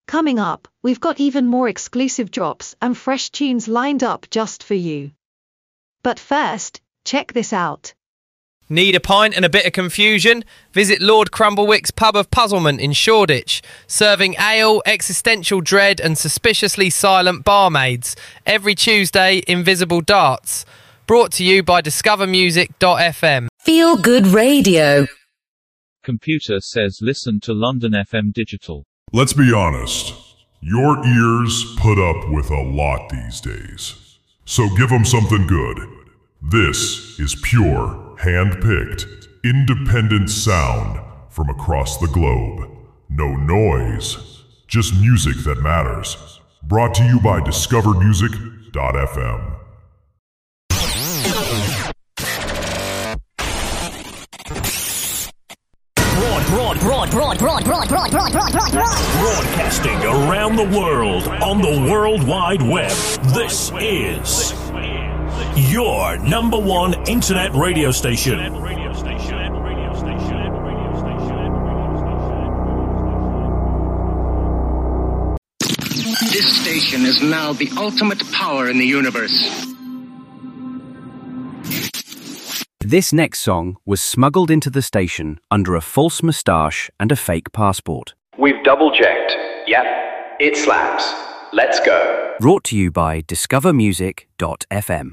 Coming up, we've got even more exclusive drops and fresh tunes lined up just for you. But first, check this out. Need a pint and a bit of confusion? Visit Lord Crumblewick's Pub of Puzzlement in Shoreditch, serving ale, existential dread and suspiciously silent barmaids. Every Tuesday, Invisible Darts. Brought to you by discovermusic.fm. Feel Good Radio. Computer says listen to London FM Digital. Let's be honest. Your ears put up with a lot these days. So give them something good. This is pure, hand-picked, independent sound from across the globe. No noise, just music that matters. Brought to you by discovermusic.fm. Broadcasting around the world on the World Wide Web. This is your number one internet radio station. This station is now the ultimate power in the universe. This next song was smuggled into the station under a false moustache and a fake passport. We've double-checked. Yep, it slaps. Let's go. Brought to you by discovermusic.fm.